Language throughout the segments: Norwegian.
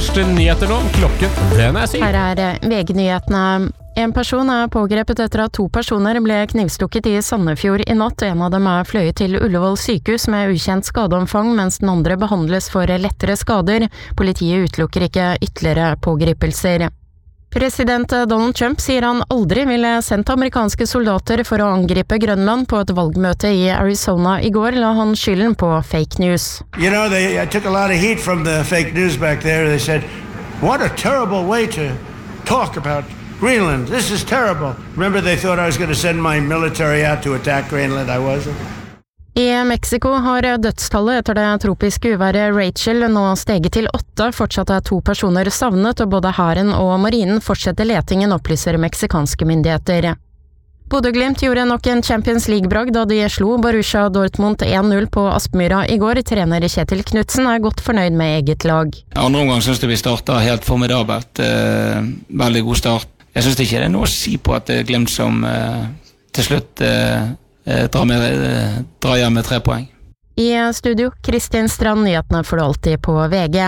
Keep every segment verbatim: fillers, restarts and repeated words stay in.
første nyheter nå. Klokken den er syv. Her er V G-nyhetene. En person er pågrepet etter at to personer ble knivstukket i Sandefjord i natt. En av dem er fløyet til Ullevål sykehus med ukjent skadeomfang, mens den andre behandles for lettere skader. Politiet utelukker ikke ytterligere pågripelser. President Donald Trump sier han aldri ville sendt amerikanske soldater for å angripe Grønland. På et valgmøte i Arizona i går la han skylden på fake news. You know, they, I took a lot of heat from the fake news back there. They said, what a terrible way to talk about Greenland. This is terrible. Remember, they thought I was going to send my military out to attack Greenland. I wasn't. I Mexico har dødstallet etter det tropiske uværet Rachel nå steget til åtte. Fortsatt er to personer savnet, og både hæren og marinen fortsetter letingen, opplyser meksikanske myndigheter. Bodø-Glimt gjorde nok en Champions League-bragd da de slo Borussia Dortmund en null på Aspmyra i går. Trener Kjetil Knudsen er godt fornøyd med eget lag. Andre omgang synes jeg vi startet helt formidabelt. Eh, veldig god start. Jeg synes ikke det er noe å si på at det er Glimt som eh, til slutt eh, drar, med, eh, drar hjem med tre poeng. I studio, Kristin Strand, nyhetene får du alltid på V G.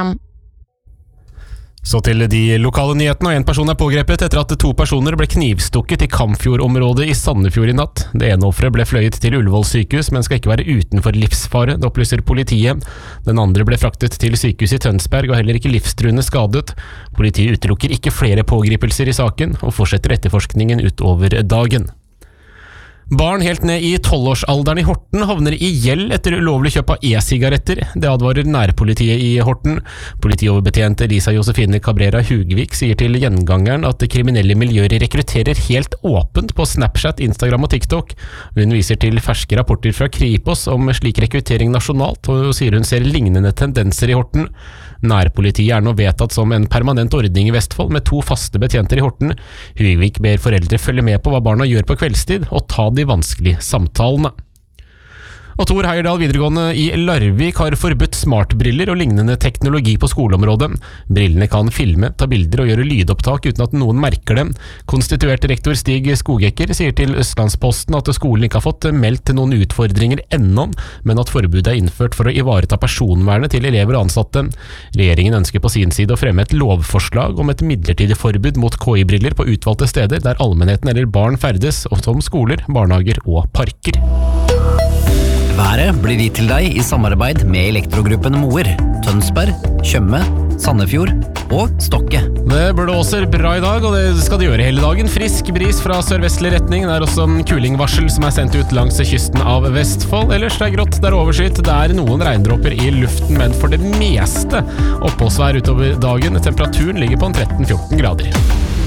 Så til de lokale nyhetene, og en person er pågrepet etter at to personer ble knivstukket i Kamfjord-området i Sandefjord i natt. Det ene offeret ble fløyet til Ullevål sykehus, men skal ikke være utenfor livsfare, det opplyser politiet. Den andre ble fraktet til sykehuset i Tønsberg og heller ikke livstruende skadet. Politiet utelukker ikke flere pågripelser i saken, og fortsetter etterforskningen utover dagen. Barn helt ned i tolvårsalderen i Horten havner i gjeld etter ulovlig kjøp av e-sigaretter. Det advarer nærpolitiet i Horten. Politioverbetjent Elisa Josefine Cabrera Hugvik sier til Gjengangeren at kriminelle miljøer rekrutterer helt åpent på Snapchat, Instagram og TikTok. Hun viser til ferske rapporter fra Kripos om slik rekruttering nasjonalt, og sier hun ser lignende tendenser i Horten. Nærpolitiet er nå vedtatt som en permanent ordning i Vestfold med to faste betjenter i Horten. Hugvik ber foreldre følge med på hva barna gjør på kveldstid, og ta de vanskelige samtalene. Og Tor Heyerdahl videregående i Larvik har forbudt smartbriller og lignende teknologi på skoleområdet. Brillene kan filme, ta bilder og gjøre lydopptak uten at noen merker dem. Konstituert rektor Stig Skogekker sier til Østlandsposten at skolen ikke har fått meldt noen utfordringer ennå, men at forbudet er innført for å ivareta personvernet til elever og ansatte. Regjeringen ønsker på sin side å fremme et lovforslag om et midlertidig forbud mot K I-briller på utvalgte steder der allmennheten eller barn ferdes, og som skoler, barnehager og parker. Været blir gitt til deg i samarbeid med Elektrogruppen Moer, Tønsberg, Tjøme, Sandefjord og Stokke. Det blåser bra i dag, og det skal det gjøre hele dagen. Frisk bris fra sørvestlig retning. Det er også kulingvarsel som er sendt ut langs kysten av Vestfold. Ellers det er grått, det er overskyet. Det er noen regndråper i luften, men for det meste oppholdsvær utover dagen. Temperaturen ligger på en tretten til fjorten grader.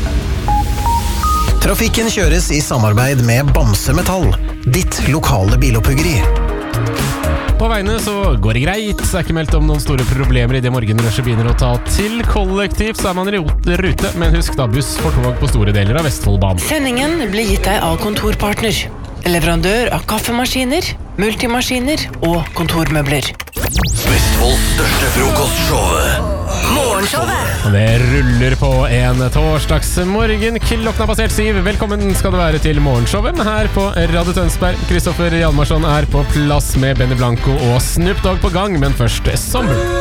Trafikken kjøres i samarbeid med Bamse Metall, ditt lokale bilopphuggeri. På veiene så går det greit, så er ikke meldt om noen store problemer i det morgenrushet begynner å ta til. Kollektivt så er man i rute, men husk da buss for tog på store deler av Vestfoldbanen. Sendingen blir gitt deg av Kontorpartner, leverandør av kaffemaskiner, multimaskiner og kontormøbler. Vestfolds største frokostshow. Morgenshowet! Det ruller på en torsdagsmorgen. Klokken er passert syv. Velkommen skal det være til morgenshowet her på Radio Tønsberg. Kristoffer Hjalmarsson er på plass med Benny Blanco og Snoop Dogg på gang, men først sommer.